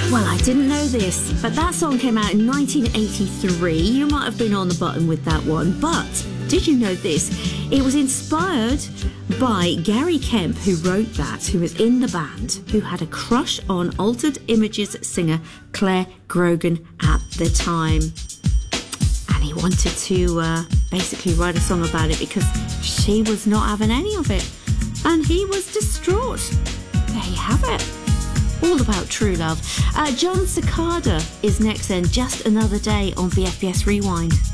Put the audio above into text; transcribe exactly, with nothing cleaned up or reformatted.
Well, I didn't know this, but that song came out in nineteen eighty-three. You might have been on the button with that one, but did you know this? It was inspired by Gary Kemp, who wrote that, who was in the band, who had a crush on Altered Images singer Claire Grogan at the time. And he wanted to uh, basically write a song about it because she was not having any of it. And he was distraught. There you have it. All about true love. Uh, John Cicada is next then, Just Another Day on V F B S Rewind.